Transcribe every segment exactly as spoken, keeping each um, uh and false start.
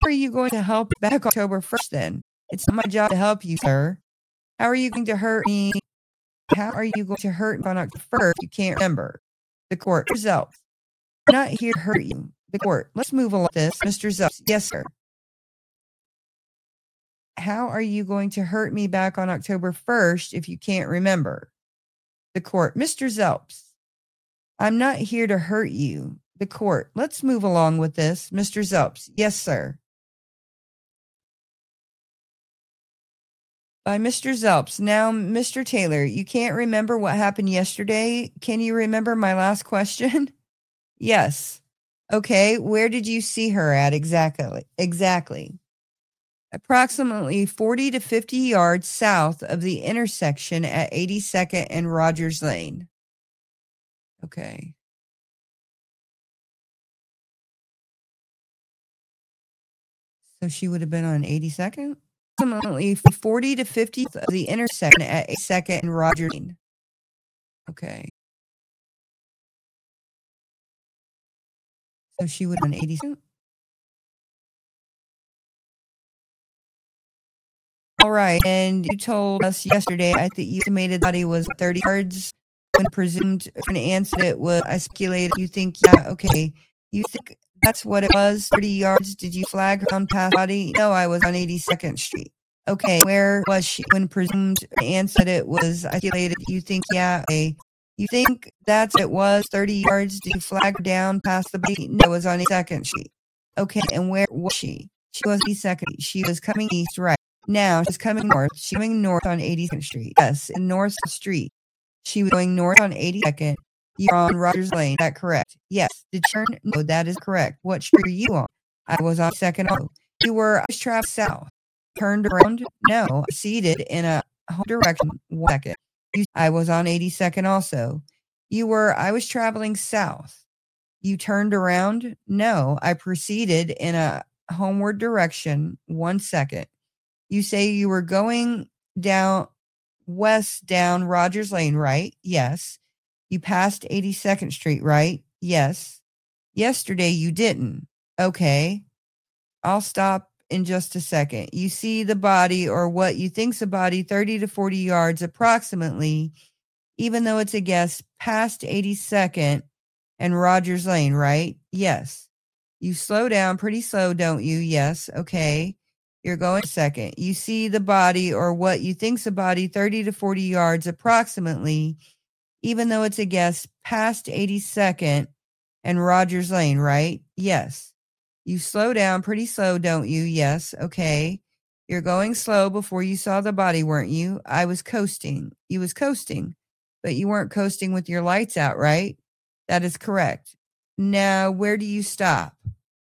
are you going to help back October first then? It's not my job to help you, sir. How are you going to hurt me? How are you going to hurt me on October first? You can't remember. The court. Mister Zelps. I'm not here to hurt you. The court. Let's move along with this. Mister Zelps. Yes, sir. How are you going to hurt me back on October first if you can't remember? The court. Mister Zelps. I'm not here to hurt you. The court. Let's move along with this. Mister Zelps. Yes, sir. By Mister Zelps. Now, Mister Taylor, you can't remember what happened yesterday. Can you remember my last question? Yes. Okay. Where did you see her at exactly? Exactly. Approximately forty to fifty yards south of the intersection at eighty-second and Rogers Lane. Okay. So she would have been on eighty-second? Approximately forty to fifty of the intersection at eighty-second and Rogers Lane. Okay. So she would have been eighty-second? All right. And you told us yesterday, I think you estimated that he was thirty yards when presumed an answer it was, I speculated, you think, yeah, okay. You think that's what it was, thirty yards. Did you flag her on past body? No, I was on eighty-second Street. Okay. Where was she when presumed an answer it was, I speculated, you think, yeah, okay. You think that's what it was, thirty yards. Did you flag her down past the body? No, it was on eighty-second Street. Okay. And where was she? She was eighty-second. She was coming east, right? Now she's coming north. She's coming north on eighty-second Street. Yes, in North Street. She was going north on eighty-second. You're on Rogers Lane. Is that correct? Yes. Did you turn? No, that is correct. What street are you on? I was on second. Oh, you were, I was traveling south. Turned around? No, proceeded in a home direction. One second. You, I was on eighty-second also. You were, I was traveling south. You turned around? No, I proceeded in a homeward direction. One second. You say you were going down west down Rogers Lane, right? Yes. You passed eighty-second Street, right? Yes. Yesterday you didn't. Okay. I'll stop in just a second. You see the body or what you think's a body thirty to forty yards approximately, even though it's a guess, past eighty-second and Rogers Lane, right? Yes. You slow down pretty slow, don't you? Yes. Okay. You're going a second. You see the body or what you think's a body thirty to forty yards approximately, even though it's a guess, past eighty-second and Rogers Lane, right? Yes. You slow down pretty slow, don't you? Yes. Okay. You're going slow before you saw the body, weren't you? I was coasting. You was coasting, but you weren't coasting with your lights out, right? That is correct. Now, where do you stop?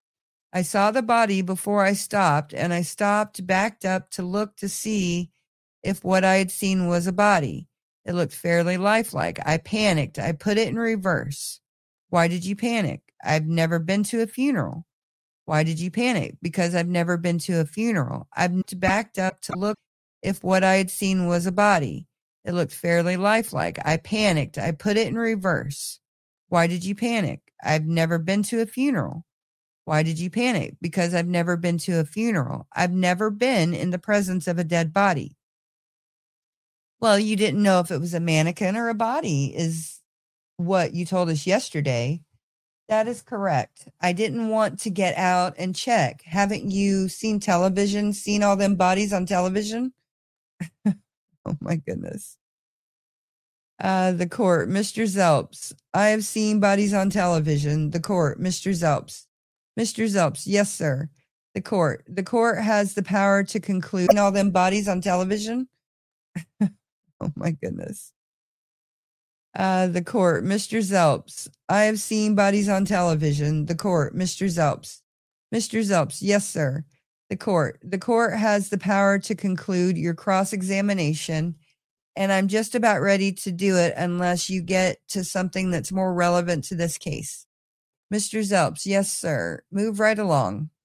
I saw the body before I stopped, and I stopped, backed up to look to see if what I had seen was a body. It looked fairly lifelike. I panicked. I put it in reverse. Why did you panic? I've never been to a funeral. Why did you panic? Because I've never been to a funeral. I've backed up to look if what I had seen was a body. It looked fairly lifelike. I panicked. I put it in reverse. Why did you panic? I've never been to a funeral. Why did you panic? Because I've never been to a funeral. I've never been in the presence of a dead body. Well, you didn't know if it was a mannequin or a body is what you told us yesterday. That is correct. I didn't want to get out and check. Haven't you seen television, seen all them bodies on television? Oh my goodness. Uh, the court, Mister Zelps. I have seen bodies on television. The court, Mister Zelps. Mister Zelps, yes, sir. The court. The court has the power to conclude all them bodies on television. Oh my goodness. Uh, the court, Mister Zelps. I have seen bodies on television. The court, Mister Zelps. Mister Zelps, yes, sir. The court. The court has the power to conclude your cross-examination, and I'm just about ready to do it unless you get to something that's more relevant to this case. Mister Zelps, yes, sir. Move right along.